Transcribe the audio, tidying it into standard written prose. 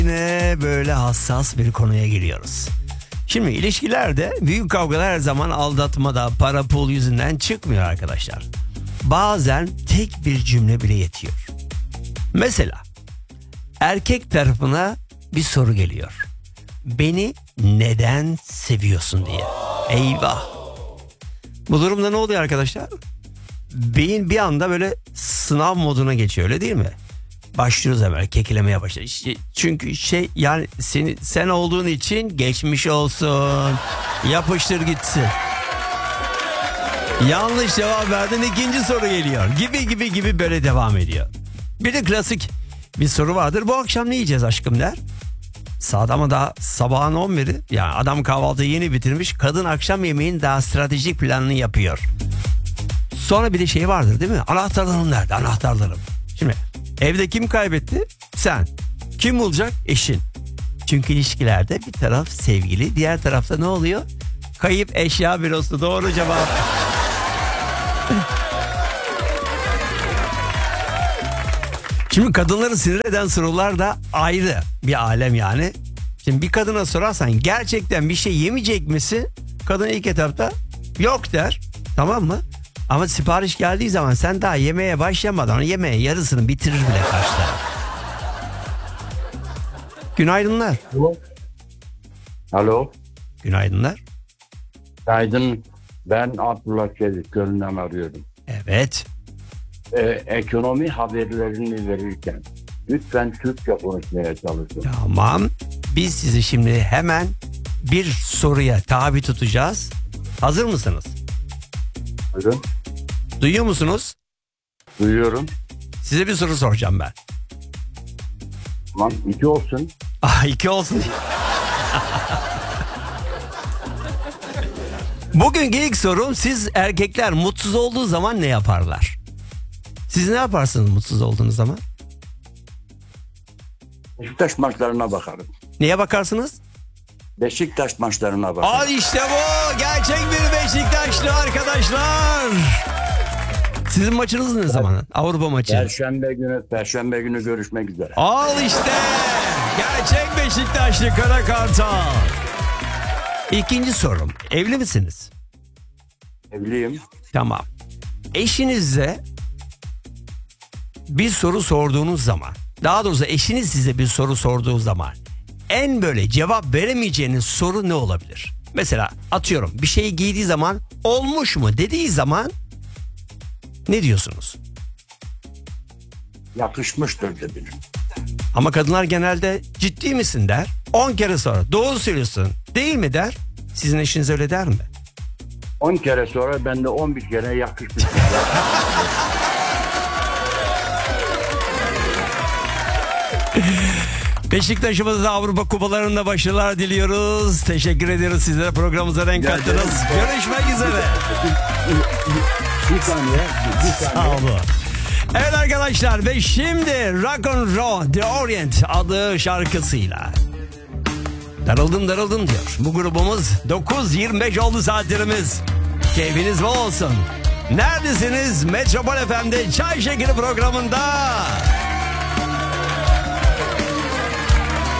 Yine böyle hassas bir konuya giriyoruz. Şimdi ilişkilerde büyük kavgalar her zaman aldatmada, para pul yüzünden çıkmıyor arkadaşlar. Bazen tek bir cümle bile yetiyor. Mesela erkek tarafına bir soru geliyor. Beni neden seviyorsun diye. Eyvah. Bu durumda ne oluyor arkadaşlar? Beyin bir anda böyle sınav moduna geçiyor, öyle değil mi? Başlıyoruz hemen kekelemeye başlıyoruz. Çünkü yani sen olduğun için geçmiş olsun. Yapıştır gitsin. Yanlış cevap verdin, ikinci soru geliyor. Gibi böyle devam ediyor. Bir de klasik bir soru vardır. Bu akşam ne yiyeceğiz aşkım der. Saat ama daha sabahın 11'i. Yani adam kahvaltıyı yeni bitirmiş. Kadın akşam yemeğin daha stratejik planını yapıyor. Sonra bir de şey vardır değil mi? Anahtarlarım nerede? Anahtarlarım. Şimdi evde kim kaybetti? Sen. Kim bulacak? Eşin. Çünkü ilişkilerde bir taraf sevgili, diğer tarafta ne oluyor? Kayıp eşya bürosu. Doğru cevap. Şimdi kadınları sinir eden sorular da ayrı bir alem yani. Şimdi bir kadına sorarsan gerçekten bir şey yemeyecek misin? Kadın ilk etapta yok der. Tamam mı? Ama sipariş geldiği zaman sen daha yemeğe başlamadan yemeğin yarısını bitirir bile karşı taraf. Günaydınlar. Alo. Günaydınlar. Günaydın. Ben Abdullah Çelik, Gölü'nden arıyorum. Evet. Ekonomi haberlerini verirken lütfen Türkçe konuşmaya çalışın. Tamam. Biz sizi şimdi hemen bir soruya tabi tutacağız. Hazır mısınız? Buyurun. Duyuyor musunuz? Duyuyorum. Size bir soru soracağım ben. Tamam, 2 olsun. 2 olsun. Bugünkü ilk sorum, siz erkekler mutsuz olduğu zaman ne yaparlar? Siz ne yaparsınız mutsuz olduğunuz zaman? Beşiktaş maçlarına bakarım. Neye bakarsınız? Beşiktaş maçlarına bakarım. Al işte bu. Gerçek bir Beşiktaşlı arkadaşlar. Sizin maçınız ne zaman? Avrupa maçı. Perşembe günü görüşmek üzere. Al işte. Gerçek Beşiktaşlı Kara Kartal. İkinci sorum. Evli misiniz? Evliyim. Tamam. Eşinizle bir soru sorduğunuz zaman, daha doğrusu eşiniz size bir soru sorduğu zaman en böyle cevap veremeyeceğiniz soru ne olabilir? Mesela atıyorum, bir şeyi giydiği zaman olmuş mu dediği zaman ne diyorsunuz? Yakışmıştır dedim. Ama kadınlar genelde ciddi misin der. 10 kere sonra doğru söylüyorsun değil mi der. Sizin eşiniz öyle der mi? 10 kere sonra ben de 11 kere yakışmıştır. Beşiktaş'ımızda Avrupa Kupalarında başarılar diliyoruz. Teşekkür ediyoruz sizlere, programımıza renk kattınız. Görüşmek üzere. Bir saniye. Sağ olun. Evet arkadaşlar, ve şimdi Rock and Roll The Orient adlı şarkısıyla darıldım diyor. Bu grubumuz 9.25 oldu saatlerimiz. Keyfiniz bol olsun. Neredesiniz? Metropol FM'de Çay Şekeri programında.